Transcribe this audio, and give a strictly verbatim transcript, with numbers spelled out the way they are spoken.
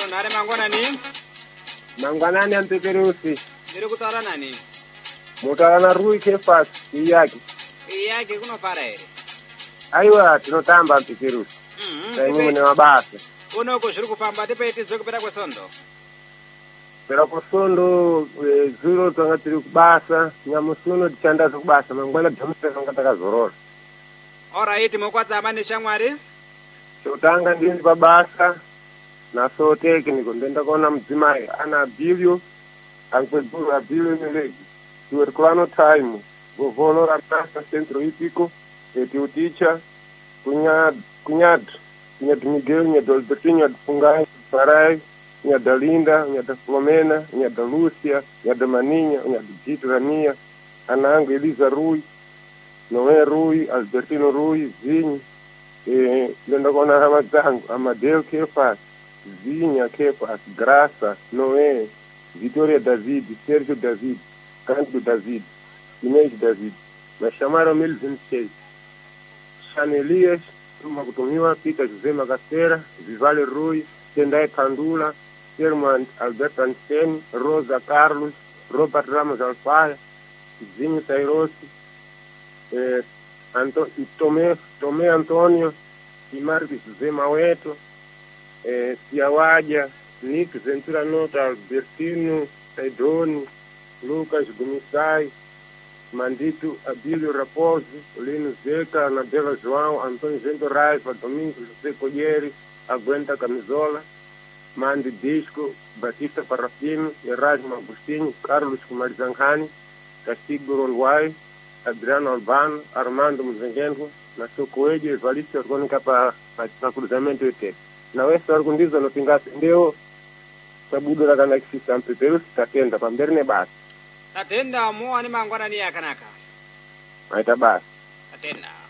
munhu ari mangwanani? Mangwanani ampeperusi. Ndiri kutaura nani? Mutaura na Rui Kefas iyake. Iyake kunofara here? Aiwa tinotamba ampeperusi. Mhm. Sai mune mabasa. Unoko zviri kufamba tipeitize kupera kwesondo. Pera kusondo e, zuro tanga tiri kubasa, nyamusuno tichandaza kubasa mangwana dhamusa tanga takazorora. Alright, mukwadzama neshamwari? Chotanga ndini pabasa naso technical ndenda kuona mudzimai ana bilio ankwedzura abilio nelegi tiweri kulano time govonora nasa centro hípico eti uticha kunya kunyad kunyad Miguel kunyad Albertinho kunyad Fungai Parai kunyad Linda kunyad Flomena kunyad Lúcia kunyad Maninha kunyad Dito Rania anango Elisa Rui Noé Rui Albertino Rui Zinho eh ndenda kuona ramadzangu Amadeu Kefas Zinha Kefas Graça Noé Vitória David, Sérgio David, Cândido David, Inês David, mas chamaram mil e vinte e seis. Chanelias, Turma Kutumiwa, Pita José Magaceira, Vivale Rui, Tendai Candula, Serman Alberto Ansteni, Rosa Carlos, Robert Ramos Alfaia, Zinho Sairossi, eh, Anto, Tomé, Tomé Antônio, e Marcos José Maueto, eh, Ciawadia, Nick Ventura Nota, Albertino, Saidoni, Lucas Gomissai, Mandito Abílio Raposo, Lino Zeca, Anabela João, Antônio Vento Raiva, Domingos José Colheri, Aguenta Camisola, Mandi Disco, Batista Parrafino, Erasmo Agostinho, Carlos Kumarizanghani, Castigo Ronguai, Adriano Albano, Armando Muzengengo, Nassau Coelho, Evaristo Orgônica para o cruzamento E T. Na Oeste Orgundiza no Pingaço, Ndeu, sabudo la kana kisisa ampeperusi tatenda pamberne basi. Tatenda muwani mangwanani yakanaka? Maita basi. Tatenda.